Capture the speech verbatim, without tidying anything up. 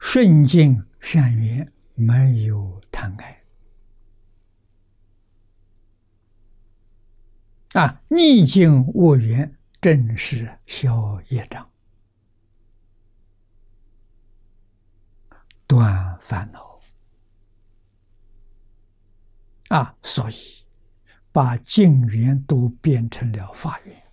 顺境善缘，没有贪爱啊！逆境恶缘，正是消业障，断烦恼啊！所以把境缘都变成了法缘。